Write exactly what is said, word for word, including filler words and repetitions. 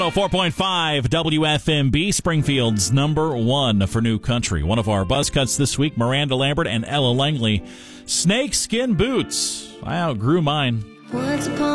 four point five W F M B, Springfield's number one for new country. One of our buzz cuts this week, Miranda Lambert and Ella Langley. Snakeskin boots. I outgrew mine. Once upon